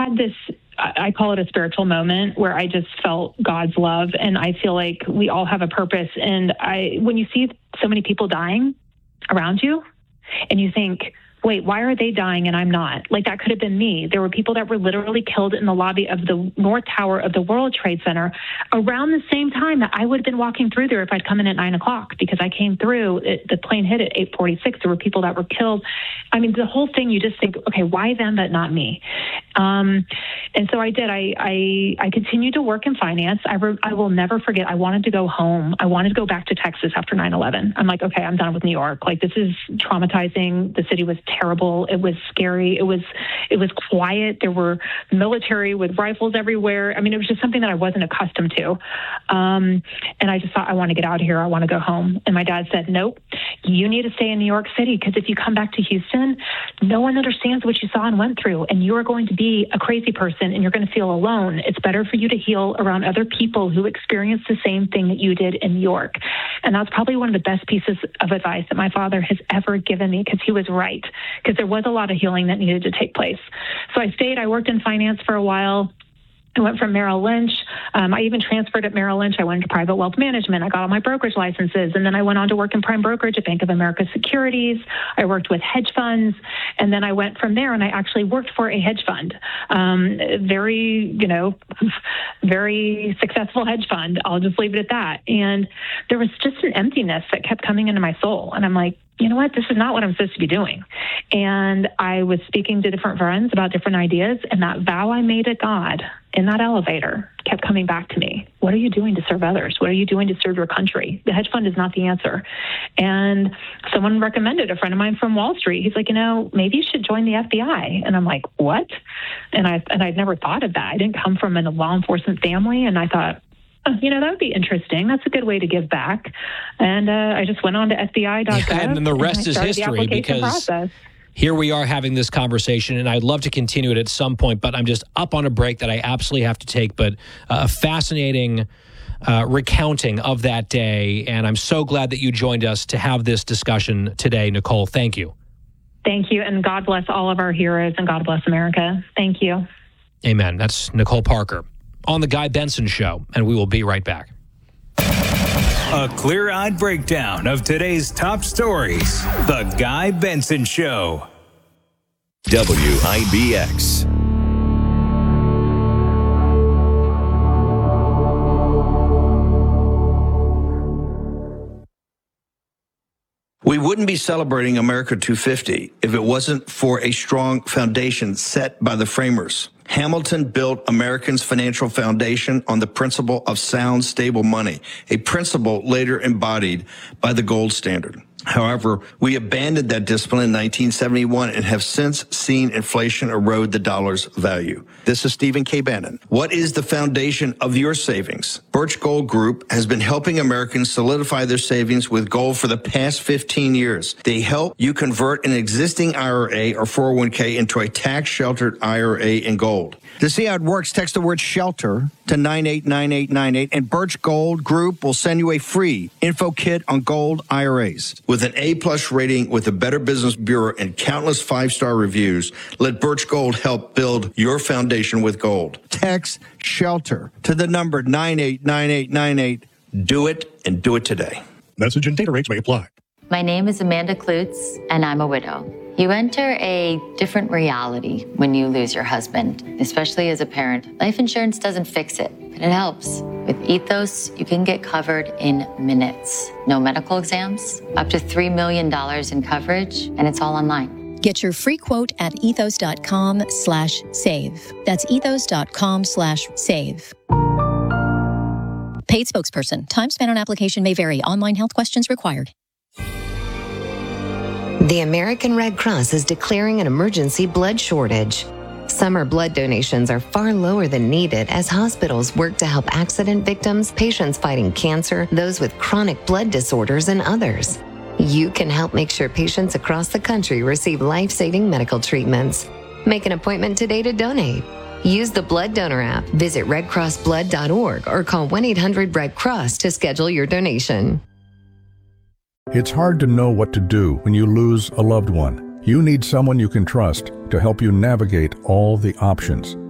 had this, I call it a spiritual moment where I just felt God's love. And I feel like we all have a purpose. And when you see so many people dying around you and you think, wait, why are they dying and I'm not? Like, that could have been me. There were people that were literally killed in the lobby of the North Tower of the World Trade Center around the same time that I would have been walking through there if I'd come in at 9 o'clock, because I came through. The plane hit at 8:46. There were people that were killed. I mean, the whole thing, you just think, okay, why them but not me? And so I did. I continued to work in finance. I will never forget, I wanted to go home. I wanted to go back to Texas after 9/11. I'm like, okay, I'm done with New York. Like, this is traumatizing. The city was terrible. It was scary. It was quiet. There were military with rifles everywhere. I mean, it was just something that I wasn't accustomed to. And I just thought, I want to get out of here. I want to go home. And my dad said, nope, you need to stay in New York City, because if you come back to Houston, no one understands what you saw and went through, and you are going to be a crazy person and you're going to feel alone. It's better for you to heal around other people who experienced the same thing that you did in New York. And that's probably one of the best pieces of advice that my father has ever given me, because he was right, because there was a lot of healing that needed to take place. So I stayed. I worked in finance for a while. I went from Merrill Lynch. I even transferred at Merrill Lynch. I went into private wealth management. I got all my brokerage licenses. And then I went on to work in prime brokerage at Bank of America Securities. I worked with hedge funds. And then I went from there and I actually worked for a hedge fund. Very successful hedge fund. I'll just leave it at that. And there was just an emptiness that kept coming into my soul. And I'm like, you know what? This is not what I'm supposed to be doing. And I was speaking to different friends about different ideas, and that vow I made at God in that elevator kept coming back to me. What are you doing to serve others? What are you doing to serve your country? The hedge fund is not the answer. And someone recommended, a friend of mine from Wall Street. He's like, maybe you should join the FBI. And I'm like, what? And I'd never thought of that. I didn't come from a law enforcement family. And I thought, that would be interesting. That's a good way to give back. And I just went on to FBI.gov. Yeah, and then the rest is history, because process. Here we are having this conversation, and I'd love to continue it at some point, but I'm just up on a break that I absolutely have to take. But a fascinating recounting of that day, and I'm so glad that you joined us to have this discussion today, Nicole. Thank you. Thank you, and God bless all of our heroes, and God bless America. Thank you. Amen. That's Nicole Parker on The Guy Benson Show, and we will be right back. A clear-eyed breakdown of today's top stories. The Guy Benson Show. WIBX. We wouldn't be celebrating America 250 if it wasn't for a strong foundation set by the framers. Hamilton built Americans' financial foundation on the principle of sound, stable money, a principle later embodied by the gold standard. However, we abandoned that discipline in 1971 and have since seen inflation erode the dollar's value. This is Stephen K. Bannon. What is the foundation of your savings? Birch Gold Group has been helping Americans solidify their savings with gold for the past 15 years. They help you convert an existing IRA or 401k into a tax-sheltered IRA in gold. To see how it works, text the word SHELTER to 989898, and Birch Gold Group will send you a free info kit on gold IRAs. With an A-plus rating with the Better Business Bureau and countless five-star reviews, let Birch Gold help build your foundation with gold. Text SHELTER to the number 989898. Do it, and do it today. Message and data rates may apply. My name is Amanda Klutz, and I'm a widow. You enter a different reality when you lose your husband, especially as a parent. Life insurance doesn't fix it, but it helps. With Ethos, you can get covered in minutes. No medical exams, up to $3 million in coverage, and it's all online. Get your free quote at ethos.com/save. That's ethos.com/save. Paid spokesperson. Time spent on application may vary. Online health questions required. The American Red Cross is declaring an emergency blood shortage. Summer blood donations are far lower than needed as hospitals work to help accident victims, patients fighting cancer, those with chronic blood disorders, and others. You can help make sure patients across the country receive life-saving medical treatments. Make an appointment today to donate. Use the Blood Donor app, visit redcrossblood.org, or call 1-800-RED-CROSS to schedule your donation. It's hard to know what to do when you lose a loved one. You need someone you can trust to help you navigate all the options.